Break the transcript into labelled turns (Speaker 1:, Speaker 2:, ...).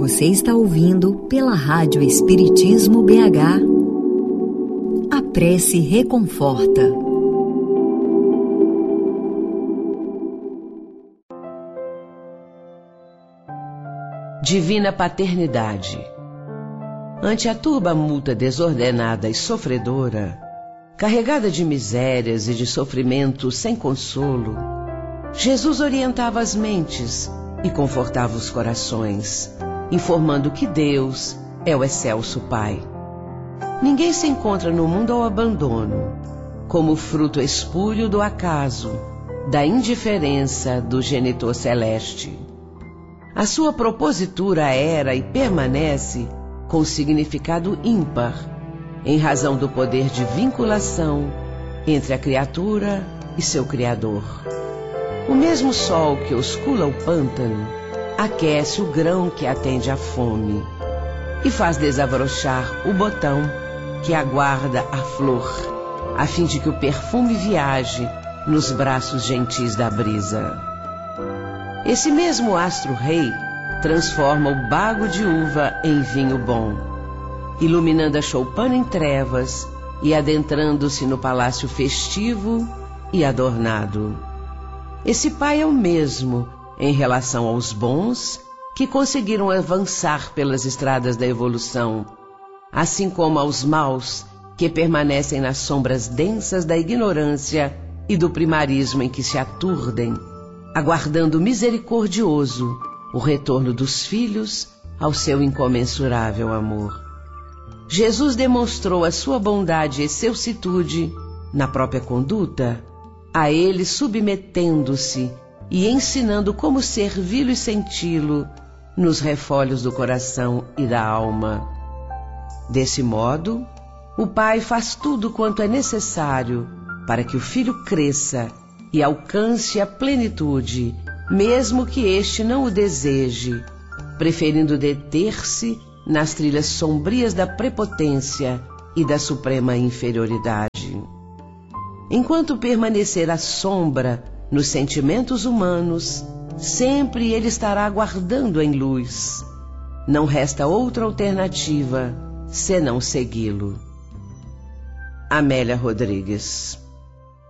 Speaker 1: Você está ouvindo pela Rádio Espiritismo BH. A prece reconforta.
Speaker 2: Divina Paternidade. Ante a turba multa desordenada e sofredora, carregada de misérias e de sofrimentos sem consolo, Jesus orientava as mentes e confortava os corações, informando que Deus é o excelso Pai. Ninguém se encontra no mundo ao abandono, como fruto espúrio do acaso, da indiferença do genitor celeste. A sua propositura era e permanece com significado ímpar, em razão do poder de vinculação entre a criatura e seu Criador. O mesmo sol que oscula o pântano aquece o grão que atende à fome e faz desabrochar o botão que aguarda a flor, a fim de que o perfume viaje nos braços gentis da brisa. Esse mesmo astro-rei transforma o bago de uva em vinho bom, iluminando a choupana em trevas e adentrando-se no palácio festivo e adornado. Esse Pai é o mesmo em relação aos bons que conseguiram avançar pelas estradas da evolução, assim como aos maus que permanecem nas sombras densas da ignorância e do primarismo em que se aturdem, aguardando misericordioso o retorno dos filhos ao seu incomensurável amor. Jesus demonstrou a sua bondade e excelsitude na própria conduta, a ele submetendo-se e ensinando como servi-lo e senti-lo nos refolhos do coração e da alma. Desse modo, o Pai faz tudo quanto é necessário para que o filho cresça e alcance a plenitude, mesmo que este não o deseje, preferindo deter-se nas trilhas sombrias da prepotência e da suprema inferioridade. Enquanto permanecer a sombra nos sentimentos humanos, sempre ele estará aguardando em luz. Não resta outra alternativa senão segui-lo. Amélia Rodrigues.